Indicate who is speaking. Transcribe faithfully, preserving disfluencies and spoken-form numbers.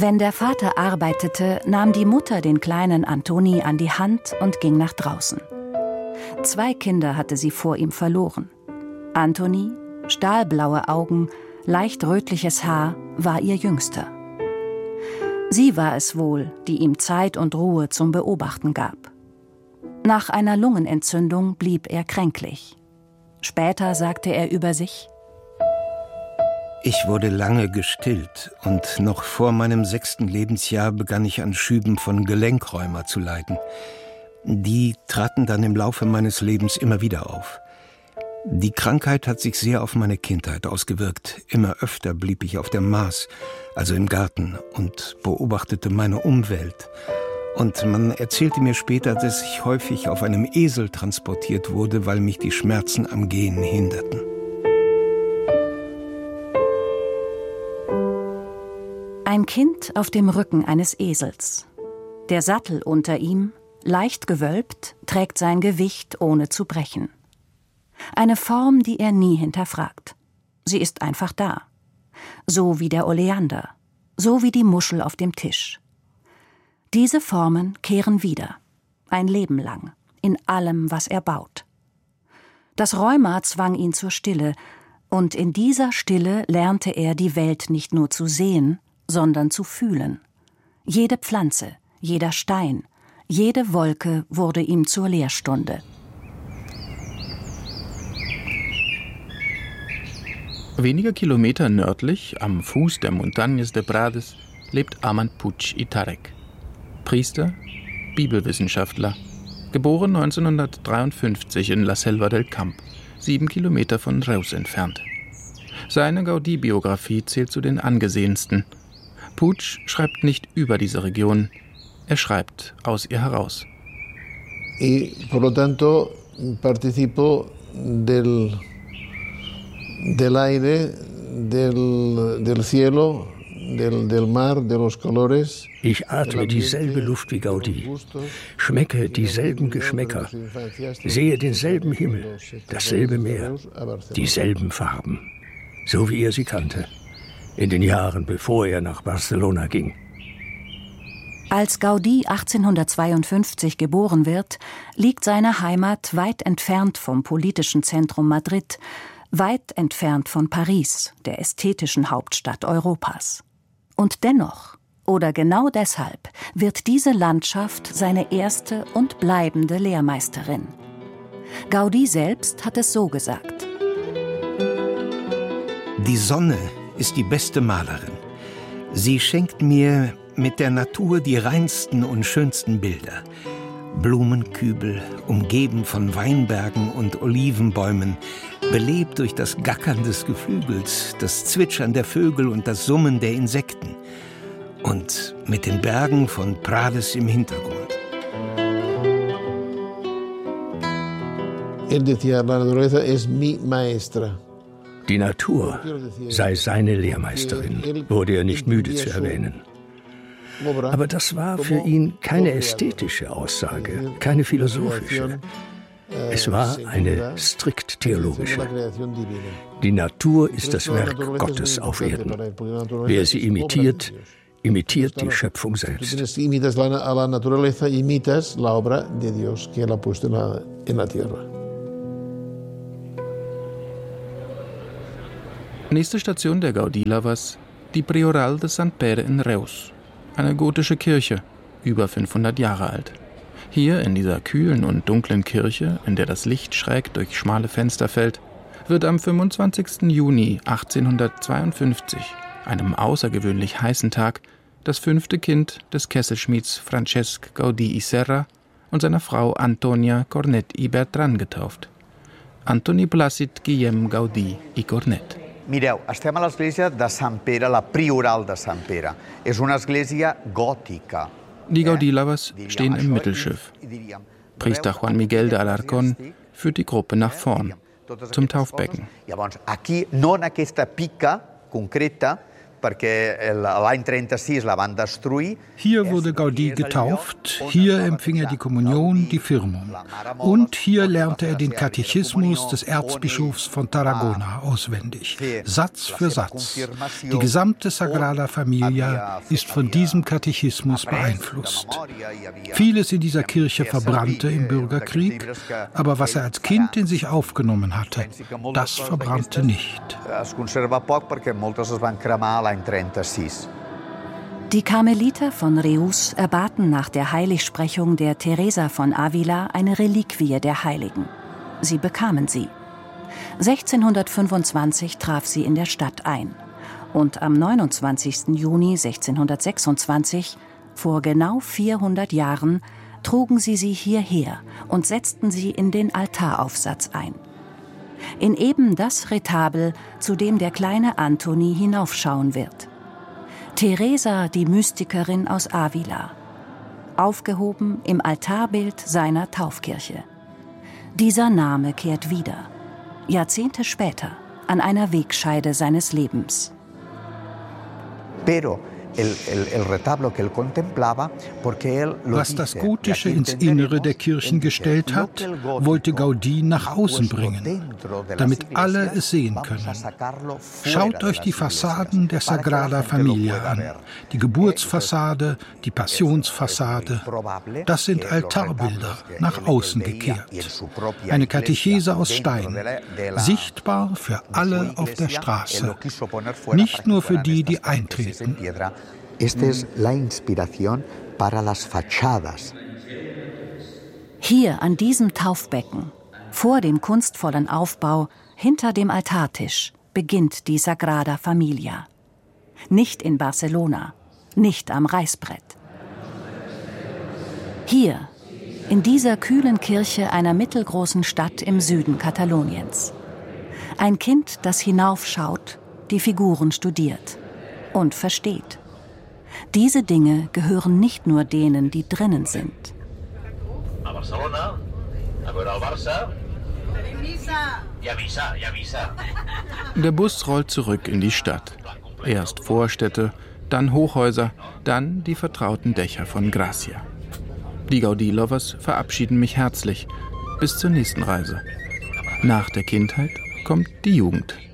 Speaker 1: Wenn der Vater arbeitete, nahm die Mutter den kleinen Antoni an die Hand und ging nach draußen. Zwei Kinder hatte sie vor ihm verloren. Antoni, stahlblaue Augen, leicht rötliches Haar, war ihr Jüngster. Sie war es wohl, die ihm Zeit und Ruhe zum Beobachten gab. Nach einer Lungenentzündung blieb er kränklich. Später sagte er über sich:
Speaker 2: Ich wurde lange gestillt und noch vor meinem sechsten Lebensjahr begann ich an Schüben von Gelenkrheuma zu leiden. Die traten dann im Laufe meines Lebens immer wieder auf. Die Krankheit hat sich sehr auf meine Kindheit ausgewirkt. Immer öfter blieb ich auf der Maas, also im Garten, und beobachtete meine Umwelt. Und man erzählte mir später, dass ich häufig auf einem Esel transportiert wurde, weil mich die Schmerzen am Gehen hinderten.
Speaker 1: Ein Kind auf dem Rücken eines Esels. Der Sattel unter ihm, leicht gewölbt, trägt sein Gewicht, ohne zu brechen. Eine Form, die er nie hinterfragt. Sie ist einfach da. So wie der Oleander, so wie die Muschel auf dem Tisch. Diese Formen kehren wieder, ein Leben lang, in allem, was er baut. Das Rheuma zwang ihn zur Stille, und in dieser Stille lernte er, die Welt nicht nur zu sehen, sondern zu fühlen. Jede Pflanze, jeder Stein, jede Wolke wurde ihm zur Lehrstunde.
Speaker 3: Wenige Kilometer nördlich, am Fuß der Montañas de Prades, lebt Armand Puig i Tarek. Priester, Bibelwissenschaftler, geboren neunzehnhundertdreiundfünfzig in La Selva del Camp, sieben Kilometer von Reus entfernt. Seine Gaudí-Biografie zählt zu den angesehensten. Puig schreibt nicht über diese Region, er schreibt aus ihr heraus.
Speaker 4: Y por lo tanto participo del, del aire, del, del cielo, del, del mar, de los colores.
Speaker 5: Ich atme dieselbe Luft wie Gaudí, schmecke dieselben Geschmäcker, sehe denselben Himmel, dasselbe Meer, dieselben Farben, so wie er sie kannte, in den Jahren, bevor er nach Barcelona ging.
Speaker 1: Als Gaudí achtzehnhundertzweiundfünfzig geboren wird, liegt seine Heimat weit entfernt vom politischen Zentrum Madrid, weit entfernt von Paris, der ästhetischen Hauptstadt Europas. Und dennoch, oder genau deshalb, wird diese Landschaft seine erste und bleibende Lehrmeisterin. Gaudí selbst hat es so gesagt:
Speaker 2: Die Sonne ist die beste Malerin. Sie schenkt mir mit der Natur die reinsten und schönsten Bilder. Blumenkübel, umgeben von Weinbergen und Olivenbäumen, belebt durch das Gackern des Geflügels, das Zwitschern der Vögel und das Summen der Insekten. Und mit den Bergen von Prades im Hintergrund.
Speaker 4: Él decía, la naturaleza es mi maestra.
Speaker 5: Die Natur sei seine Lehrmeisterin, wurde er nicht müde zu erwähnen. Aber das war für ihn keine ästhetische Aussage, keine philosophische. Es war eine strikt theologische. Die Natur ist das Werk Gottes auf Erden. Wer sie imitiert, imitiert die Schöpfung selbst.
Speaker 3: Nächste Station der Gaudí-Lovers, die Prioral de Sant Pere in Reus. Eine gotische Kirche, über fünfhundert Jahre alt. Hier, in dieser kühlen und dunklen Kirche, in der das Licht schräg durch schmale Fenster fällt, wird am fünfundzwanzigsten Juni achtzehnhundertzweiundfünfzig, einem außergewöhnlich heißen Tag, das fünfte Kind des Kesselschmieds Francesc Gaudí i Serra und seiner Frau Antonia Cornet i Bertran getauft. Antoni Plàcid Guillem Gaudí i Cornet.
Speaker 6: Mireu, estem a l'església de Sant Pere, la Prioral de Sant Pere. És una església gòtica.
Speaker 3: Die Gaudí-Lovers stehen im Mittelschiff. Priester Juan Miguel de Alarcón führt die Gruppe nach vorn, zum Taufbecken.
Speaker 6: Llavors, aquí, no en aquesta pica concreta,
Speaker 7: Hier wurde Gaudí getauft, hier empfing er die Kommunion, die Firmung. Und hier lernte er den Katechismus des Erzbischofs von Tarragona auswendig, Satz für Satz. Die gesamte Sagrada Familia ist von diesem Katechismus beeinflusst. Vieles in dieser Kirche verbrannte im Bürgerkrieg, aber was er als Kind in sich aufgenommen hatte, das verbrannte nicht.
Speaker 1: Die Karmeliter von Reus erbaten nach der Heiligsprechung der Teresa von Avila eine Reliquie der Heiligen. Sie bekamen sie. sechzehnhundertfünfundzwanzig traf sie in der Stadt ein. Und am neunundzwanzigsten Juni sechzehnhundertsechsundzwanzig, vor genau vierhundert Jahren, trugen sie sie hierher und setzten sie in den Altaraufsatz ein. In eben das Retabel, zu dem der kleine Antoni hinaufschauen wird. Teresa, die Mystikerin aus Avila, aufgehoben im Altarbild seiner Taufkirche. Dieser Name kehrt wieder, Jahrzehnte später, an einer Wegscheide seines Lebens.
Speaker 7: Pero Was das Gotische ins Innere der Kirchen gestellt hat, wollte Gaudí nach außen bringen, damit alle es sehen können. Schaut euch die Fassaden der Sagrada Familia an, die Geburtsfassade, die Passionsfassade. Das sind Altarbilder, nach außen gekehrt. Eine Katechese aus Stein, sichtbar für alle auf der Straße, nicht nur für die, die eintreten.
Speaker 6: Esta es la inspiración para las fachadas.
Speaker 1: Hier an diesem Taufbecken, vor dem kunstvollen Aufbau, hinter dem Altartisch, beginnt die Sagrada Familia. Nicht in Barcelona, nicht am Reißbrett. Hier, in dieser kühlen Kirche einer mittelgroßen Stadt im Süden Kataloniens. Ein Kind, das hinaufschaut, die Figuren studiert und versteht. Diese Dinge gehören nicht nur denen, die drinnen sind.
Speaker 3: Der Bus rollt zurück in die Stadt. Erst Vorstädte, dann Hochhäuser, dann die vertrauten Dächer von Gracia. Die Gaudí-Lovers verabschieden mich herzlich. Bis zur nächsten Reise. Nach der Kindheit kommt die Jugend.